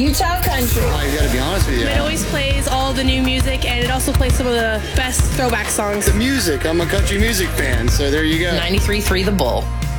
You talk country. I gotta be honest with you. It always plays all the new music, and it also plays some of the best throwback songs. The music. I'm a country music fan, so there you go. 93.3 The Bull.